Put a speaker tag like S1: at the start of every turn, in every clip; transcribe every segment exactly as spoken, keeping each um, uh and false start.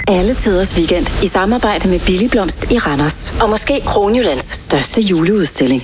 S1: Alle tiders weekend i samarbejde med Billig Blomst i Randers. Og måske Kronjyllands største juleudstilling.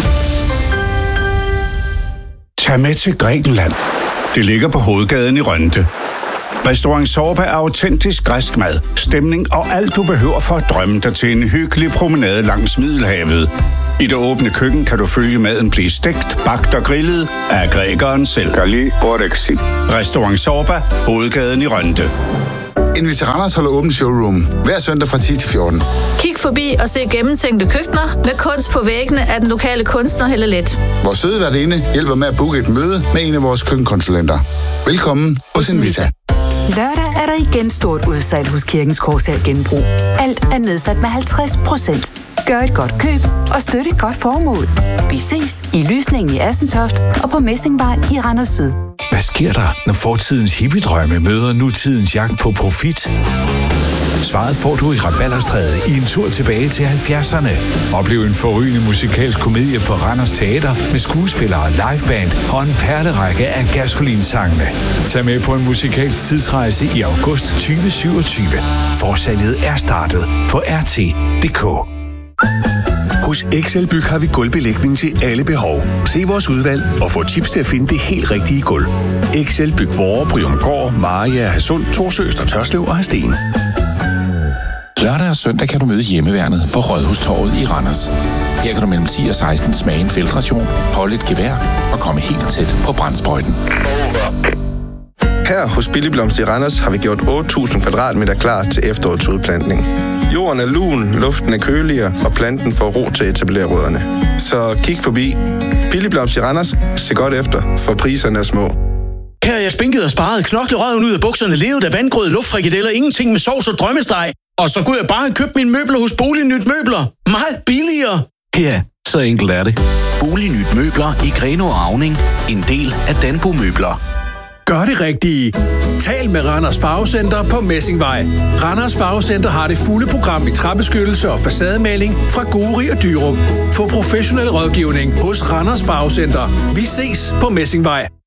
S2: Tag med til Grækenland. Det ligger på hovedgaden i Rønde. Restaurant Sorba er autentisk græsk mad, stemning og alt du behøver for at drømme dig til en hyggelig promenade langs Middelhavet. I det åbne køkken kan du følge maden blive stegt, bagt og grillet af grækeren selv. Restaurant Sorba, hovedgaden i Rønde.
S3: Inviter Randers holder åben showroom hver søndag fra ti til fjorten.
S4: Kig forbi og se gennemtænkte køkkener med kunst på væggene af den lokale kunstner Helle Let.
S3: Vores søde værtinde hjælper med at booke et møde med en af vores køkkenkonsulenter. Velkommen hos Invita.
S5: Lørdag er der igen stort udsalg hos Kirkens Korshær Genbrug. Alt er nedsat med halvtreds procent. Gør et godt køb og støt et godt formål. Vi ses i Lysningen i Assentoft og på Messingvej i Randers Syd.
S6: Hvad sker der, når fortidens hippiedrømme møder nutidens jagt på profit? Svaret får du i Rabalderstræde i en tur tilbage til halvfjerdserne. Oplev en forrygende musikalsk komedie på Randers Teater med skuespillere, liveband og en perlerække af Gasolin-sangene. Tag med på en musikalsk tidsrejse i august tyve syvogtyve. Forsalget er startet på R T punktum D K.
S7: Hos Excelbyg har vi gulvbelægning til alle behov. Se vores udvalg og få tips til at finde det helt rigtige gulv. Excelbyg Vore, Bryumgård, Maria, Hadsund, Torsøst og Tørslev og Hadsten.
S8: Lørdag og søndag kan du møde Hjemmeværnet på Rådhustorvet i Randers. Her kan du mellem ti og seksten smage en feltration, holde et gevær og komme helt tæt på brandsprøjten.
S9: Her hos Billig Blomst i Randers har vi gjort otte tusind kvadratmeter klar til efterårets udplantning. Jorden er lun, luften er køligere, og planten får ro til at etablere rødderne. Så kig forbi. Billig Blomst i Randers. Se godt efter, for priserne er små.
S10: Her er jeg spinket og sparet, knoklet røven ud af bukserne, levet af vandgrød, luftfrikadeller, ingenting med sovs og drømmesteg. Og så kunne jeg bare købe mine møbler hos Bolignyt Møbler. Meget billigere.
S6: Ja, så enkelt er det.
S11: Bolignyt Møbler i Grenaa og Auning. En del af Danbo Møbler.
S12: Gør det rigtige. Tal med Randers Farvecenter på Messingvej. Randers Farvecenter har det fulde program i træbeskyttelse og facademaling fra Guri og Dyrup. Få professionel rådgivning hos Randers Farvecenter. Vi ses på Messingvej.